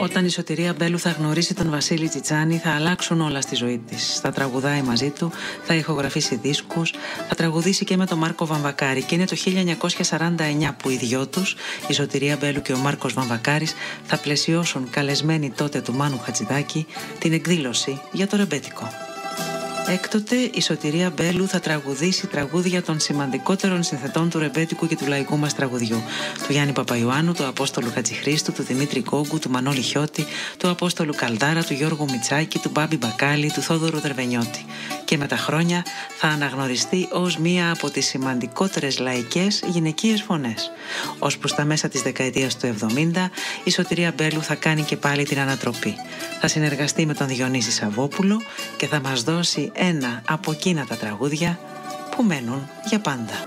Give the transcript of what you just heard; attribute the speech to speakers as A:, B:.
A: Όταν η Σωτηρία Μπέλου θα γνωρίσει τον Βασίλη Τσιτσάνη, θα αλλάξουν όλα στη ζωή της. Θα τραγουδάει μαζί του, θα ηχογραφήσει δίσκους, θα τραγουδήσει και με τον Μάρκο Βαμβακάρη. Και είναι το 1949 που οι δυο τους, η Σωτηρία Μπέλου και ο Μάρκος Βαμβακάρης, θα πλαισιώσουν, καλεσμένοι τότε του Μάνου Χατζηδάκη, την εκδήλωση για το ρεμπέτικο. Έκτοτε η Σωτηρία Μπέλου θα τραγουδήσει τραγούδια των σημαντικότερων συνθετών του ρεμπέτικου και του λαϊκού μας τραγουδιού. Του Γιάννη Παπαϊωάννου, του Απόστολου Χατζηχρήστου, του Δημήτρη Κόγκου, του Μανώλη Χιώτη, του Απόστολου Καλδάρα, του Γιώργου Μιτσάκη, του Μπάμπη Μπακάλη, του Θόδωρου Δερβενιώτη. Και με τα χρόνια θα αναγνωριστεί ως μία από τις σημαντικότερες λαϊκές γυναικείες φωνές. Ώσπου στα μέσα της δεκαετίας του 70 η Σωτηρία Μπέλου θα κάνει και πάλι την ανατροπή. Θα συνεργαστεί με τον Διονύση Σαββόπουλο και θα μας δώσει ένα από εκείνα τα τραγούδια που μένουν για πάντα.